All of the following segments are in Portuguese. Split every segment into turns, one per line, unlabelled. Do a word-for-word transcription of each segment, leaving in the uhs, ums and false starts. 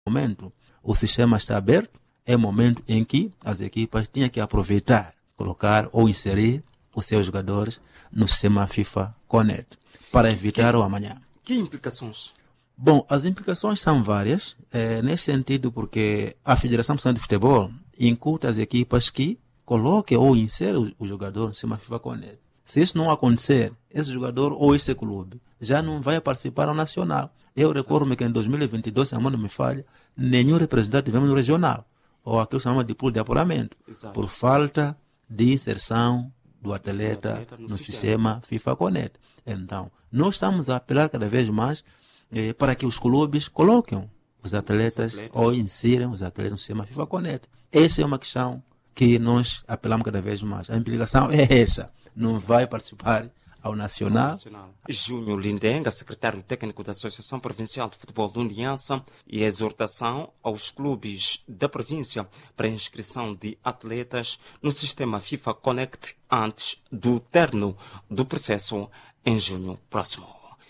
momento o sistema está aberto, é o momento em que as equipas tinham que aproveitar, colocar ou inserir os seus jogadores no sistema FIFA Connect, para evitar o amanhã.
Que implicações?
Bom, as implicações são várias, é, nesse sentido porque a Federação Portuguesa de Futebol incuta as equipas que coloquem ou inserem o jogador no sistema FIFA Connect. Se isso não acontecer, esse jogador ou esse clube já não vai participar ao Nacional. Eu recordo-me que em dois mil e vinte e dois, se a mão não me falha, nenhum representante tivemos no regional, ou aquilo que se chama de pool de apuramento, Exato. por falta de inserção do atleta, do atleta no, no sistema. sistema FIFA Connect. Então, nós estamos a apelar cada vez mais eh, para que os clubes coloquem os atletas, os atletas ou insiram os atletas no sistema FIFA Connect. Essa é uma questão que nós apelamos cada vez mais. A implicação é essa. Não Exato. vai participar ao Nacional. Nacional.
Júnior Lindenga, secretário técnico da Associação Provincial de Futebol do Uniança, e a exortação aos clubes da província para a inscrição de atletas no sistema FIFA Connect antes do término do processo em junho próximo.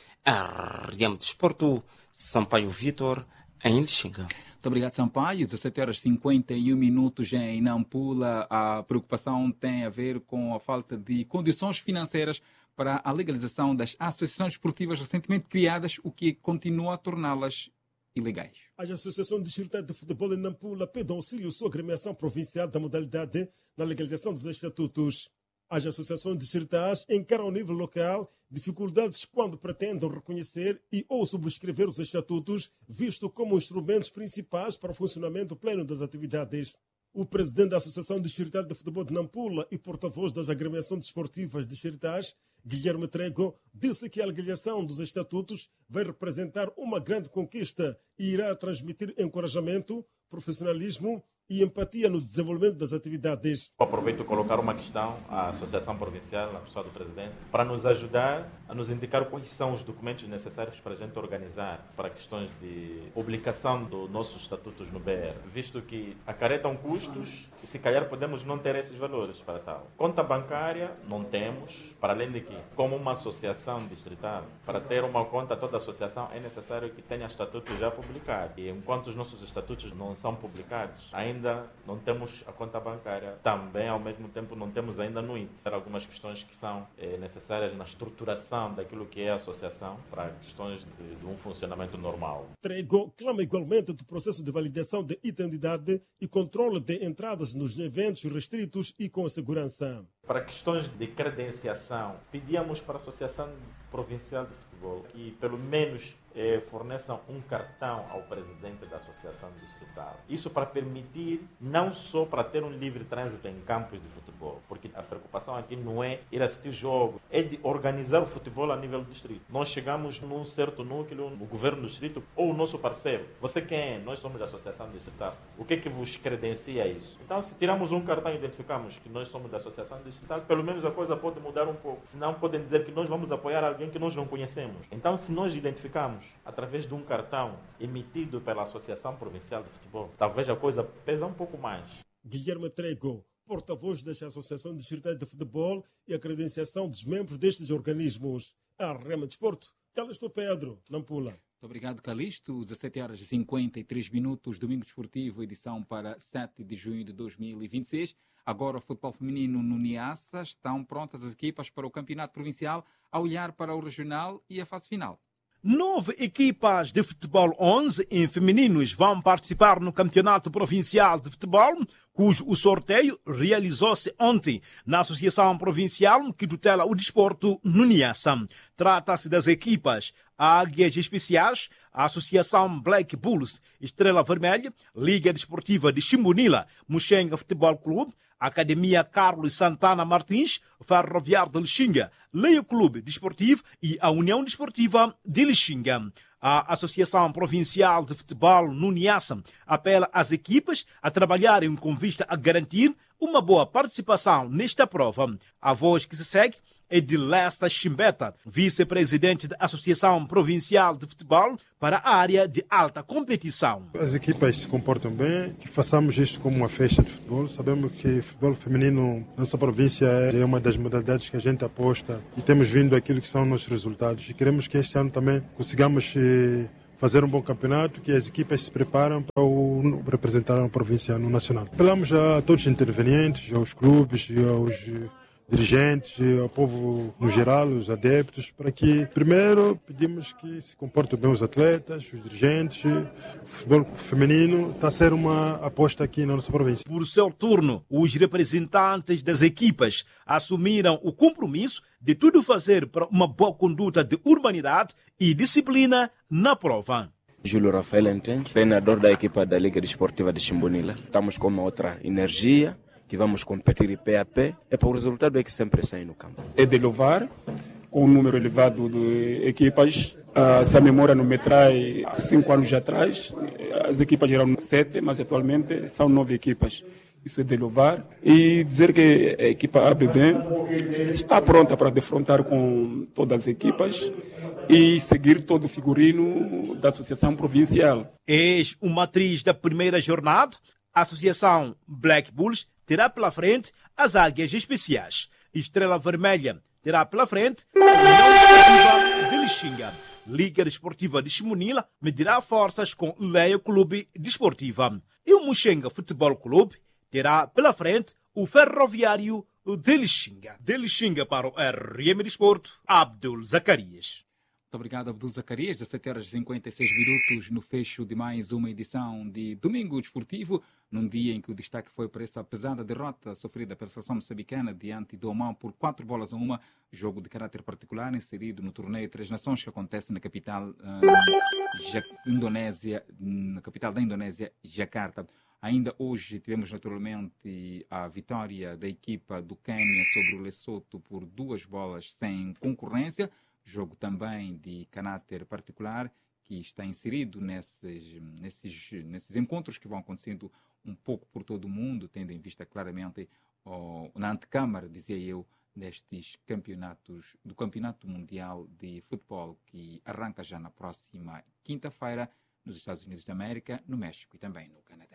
R M Desporto, Sampaio Vitor, em Lixinga.
Muito obrigado, Sampaio. dezessete horas e cinquenta e um minutos em Nampula. A preocupação tem a ver com a falta de condições financeiras para a legalização das associações esportivas recentemente criadas, o que continua a torná-las ilegais.
A Associação Distrital de Futebol em Nampula pede auxílio à sua agremiação provincial da modalidade na legalização dos estatutos. As associações distritais encaram ao nível local dificuldades quando pretendem reconhecer e ou subscrever os estatutos, visto como instrumentos principais para o funcionamento pleno das atividades. O presidente da Associação Distrital de Futebol de Nampula e porta-voz das agremiações desportivas distritais, Guilherme Trego, disse que a legalização dos estatutos vai representar uma grande conquista e irá transmitir encorajamento, profissionalismo e empatia no desenvolvimento das atividades.
Aproveito para colocar uma questão à Associação Provincial, na pessoa do Presidente, para nos ajudar a nos indicar quais são os documentos necessários para a gente organizar para questões de publicação dos nossos estatutos no B R, visto que acarretam custos e se calhar podemos não ter esses valores para tal. Conta bancária não temos, para além de que, como uma associação distrital, para ter uma conta toda a associação é necessário que tenha estatutos já publicados. E enquanto os nossos estatutos não são publicados, ainda Ainda não temos a conta bancária. Também, ao mesmo tempo, não temos ainda no I N T. Há algumas questões que são é, necessárias na estruturação daquilo que é a associação para questões de, de um funcionamento normal.
Trego clama igualmente do processo de validação de identidade e controle de entradas nos eventos restritos e com segurança.
Para questões de credenciação, pedíamos para a Associação Provincial de Futebol que, pelo menos, eh, forneçam um cartão ao presidente da Associação Distrital. Isso para permitir, não só para ter um livre trânsito em campos de futebol, porque a preocupação aqui não é ir assistir jogos, é de organizar o futebol a nível do distrito. Nós chegamos num certo núcleo, no governo do distrito, ou o nosso parceiro. Você quem é? Nós somos da Associação Distrital. O que é que vos credencia isso? Então, se tiramos um cartão e identificamos que nós somos da Associação Distrital, pelo menos a coisa pode mudar um pouco. Senão podem dizer que nós vamos apoiar alguém que nós não conhecemos. Então, se nós identificamos através de um cartão emitido pela Associação Provincial de Futebol, talvez a coisa pesa um pouco mais.
Guilherme Trego, porta-voz das Associações Distritais de Futebol e a credenciação dos membros destes organismos. A Rema Desporto, Calixto Pedro, Nampula.
Muito obrigado, Calixto. dezessete horas e cinquenta e três minutos, Domingo Desportivo, edição para sete de junho de dois mil e vinte e seis. Agora o futebol feminino no Niassa. Estão prontas as equipas para o Campeonato Provincial a olhar para o Regional e a fase final.
Nove equipas de futebol onze em femininos vão participar no Campeonato Provincial de Futebol, cujo o sorteio realizou-se ontem na Associação Provincial que tutela o desporto no Niassa. Trata-se das equipas Águias Especiais, a Associação Black Bulls, Estrela Vermelha, Liga Desportiva de Chimbunila, Muxenga Futebol Clube, Academia Carlos Santana Martins, Ferroviário de Lixinga, Leio Clube Desportivo e a União Desportiva de Lixinga. A Associação Provincial de Futebol no Niassa apela às equipas a trabalharem com vista a garantir uma boa participação nesta prova. A voz que se segue é de Lesta Chimbeta, vice-presidente da Associação Provincial de Futebol para a área de alta competição.
As equipas se comportam bem, que façamos isto como uma festa de futebol. Sabemos que futebol feminino na nossa província é uma das modalidades que a gente aposta e temos vindo aquilo que são nossos resultados. E queremos que este ano também consigamos fazer um bom campeonato, que as equipas se preparam para o, representar a província no nacional. Apelamos a todos os intervenientes, aos clubes, aos dirigentes, ao povo no geral, os adeptos, para que, primeiro, pedimos que se comportem bem os atletas, os dirigentes. O futebol feminino está a ser uma aposta aqui na nossa província.
Por seu turno, os representantes das equipas assumiram o compromisso de tudo fazer para uma boa conduta de urbanidade e disciplina na prova.
Júlio Rafael Entende, treinador da equipa da Liga Desportiva de Chimbunila. Estamos com uma outra energia, que vamos competir pé a pé, é para o resultado é que sempre sai no campo.
É de louvar, com um número elevado de equipas. Uh, se a memória não me trai cinco anos atrás, as equipas eram sete, mas atualmente são nove equipas. Isso é de louvar e dizer que a equipa A B B está pronta para defrontar com todas as equipas e seguir todo o figurino da Associação Provincial.
Eis uma atriz da primeira jornada, a Associação Black Bulls terá pela frente as Águias Especiais. Estrela Vermelha terá pela frente a União Desportiva de Lixinga. Liga Desportiva de Chimunila medirá forças com Leia Clube Desportiva. E o Muxenga Futebol Clube terá pela frente o Ferroviário de Lixinga. De Lixinga para o R M Desporto, Abdul Zacarias.
Muito obrigado, Abdul Zacarias. dezessete horas e cinquenta e seis minutos no fecho de mais uma edição de Domingo Desportivo, num dia em que o destaque foi para essa pesada derrota sofrida pela seleção moçambicana diante do Oman por quatro bolas a uma, jogo de caráter particular inserido no torneio Três Nações que acontece na capital, uh, Indonésia, na capital da Indonésia, Jakarta. Ainda hoje tivemos naturalmente a vitória da equipa do Quênia sobre o Lesoto por duas bolas sem concorrência. Jogo também de caráter particular que está inserido nesses, nesses, nesses encontros que vão acontecendo um pouco por todo o mundo, tendo em vista claramente oh, na antecâmara, dizia eu, destes campeonatos, do Campeonato Mundial de Futebol que arranca já na próxima quinta-feira nos Estados Unidos da América, no México e também no Canadá.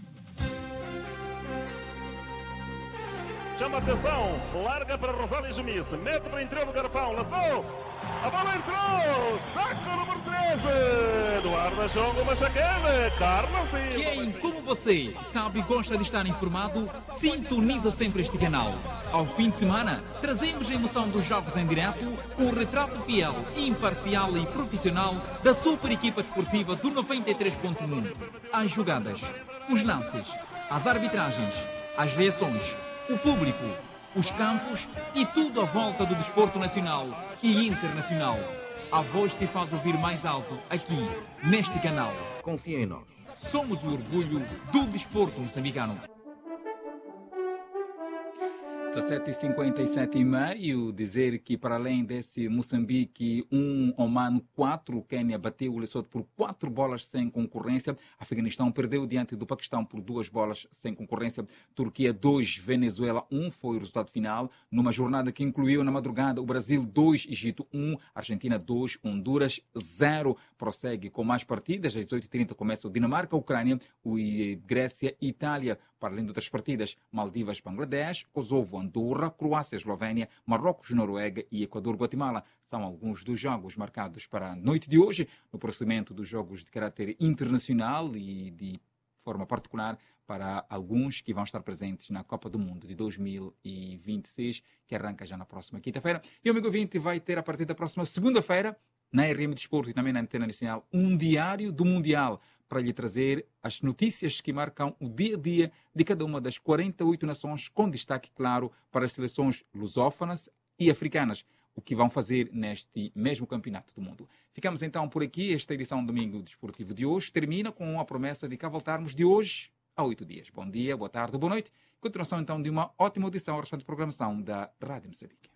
Chama atenção, larga para Rosário Jumice, mete para o interior do garrafão, lançou, a bola entrou, saco número treze, Eduardo Jongo Machacane, Carlos Silva.
Quem, como você, sabe e gosta de estar informado, sintoniza sempre este canal. Ao fim de semana, trazemos a emoção dos jogos em direto com o retrato fiel, imparcial e profissional da super equipa desportiva do noventa e três ponto um. As jogadas, os lances, as arbitragens, as reações, o público, os campos e tudo à volta do desporto nacional e internacional. A voz se faz ouvir mais alto aqui, neste canal.
Confia em nós.
Somos o orgulho do desporto moçambicano.
dezessete e cinquenta e sete e meio, dizer que para além desse Moçambique um, Oman quatro, o Quênia bateu o Lesoto por quatro bolas sem concorrência, Afeganistão perdeu diante do Paquistão por duas bolas sem concorrência, Turquia dois, Venezuela um foi o resultado final, numa jornada que incluiu na madrugada o Brasil dois, Egito um, Argentina dois, Honduras zero, prossegue com mais partidas, às dezoito e trinta começa o Dinamarca, Ucrânia, o Grécia e Itália, para além de outras partidas, Maldivas, Bangladesh, Kosovo, Andorra, Croácia, Eslovénia, Marrocos, Noruega e Equador, Guatemala. São alguns dos jogos marcados para a noite de hoje, no procedimento dos jogos de caráter internacional e de forma particular para alguns que vão estar presentes na Copa do Mundo de dois mil e vinte e seis, que arranca já na próxima quinta-feira. E o Amigo vinte vai ter a partir da próxima segunda-feira, na R M Desporto e também na Antena Nacional, um diário do Mundial, para lhe trazer as notícias que marcam o dia a dia de cada uma das quarenta e oito nações, com destaque, claro, para as seleções lusófonas e africanas, o que vão fazer neste mesmo campeonato do mundo. Ficamos então por aqui. Esta edição do Domingo Desportivo de hoje termina com a promessa de cá voltarmos de hoje a oito dias. Bom dia, boa tarde, boa noite. Continuação então de uma ótima audição ao restante programação da Rádio Moçambique.